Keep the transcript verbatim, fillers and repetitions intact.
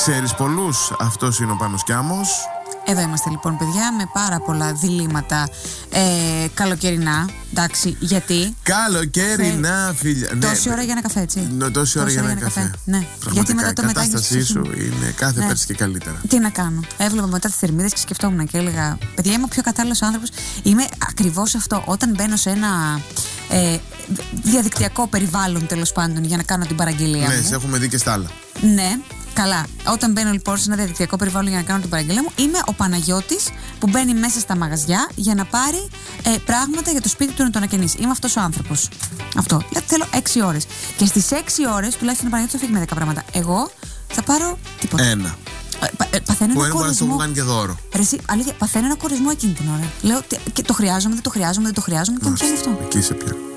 Ξέρεις πολλούς, αυτός είναι ο Πάνος Κιάμος. Εδώ είμαστε λοιπόν, παιδιά, με πάρα πολλά διλήμματα ε, καλοκαιρινά. Εντάξει, γιατί. Καλοκαιρινά, φίλια. Τόση ναι, ώρα για ένα καφέ, έτσι. Ναι, τόση ώρα για ένα καφέ. καφέ. Ναι, γιατί μετά το μετά. Η κατάστασή σου είναι κάθε ναι. πέρσι και καλύτερα. Τι να κάνω. Έβλεπα μετά τις θερμίδες και σκεφτόμουν και έλεγα: παιδιά, είμαι ο πιο κατάλληλος άνθρωπος. Είμαι ακριβώς αυτό. Όταν μπαίνω σε ένα ε, διαδικτυακό περιβάλλον, τέλος πάντων, για να κάνω την παραγγελία. Ναι, μου. σε έχουμε δει και στα άλλα. Ναι. Καλά. Όταν μπαίνω λοιπόν σε ένα διαδικτυακό περιβάλλον για να κάνω την παραγγελία μου, είμαι ο Παναγιώτης που μπαίνει μέσα στα μαγαζιά για να πάρει ε, πράγματα για το σπίτι του να το ανακαινήσει. Είμαι αυτός ο άνθρωπος. Αυτό. Δηλαδή θέλω έξι ώρες. Και στις έξι ώρες τουλάχιστον ο Παναγιώτης θα φύγει με δέκα πράγματα. Εγώ θα πάρω τίποτα. Ένα. Ε, πα, ε, παθαίνω που ένα ένα μπορεί να το κάνει και δώρο. Ρε, εσύ, αλήθεια, παθαίνω ένα κορεσμό εκείνη την ώρα. Λέω, και το χρειάζομαι, δεν το χρειάζομαι, δεν το χρειάζομαι και μου πιάνει αυτό. Εκεί σε πιάνει.